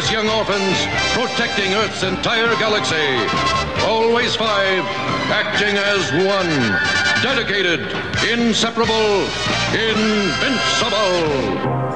as young orphans, protecting Earth's entire galaxy. Always five, acting as one. Dedicated, inseparable, invincible.